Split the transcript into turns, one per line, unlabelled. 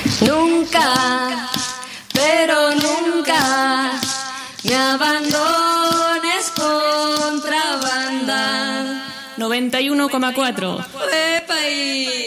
Nunca, pero nunca me abandones, contrabanda.
91,4.
¡Epa!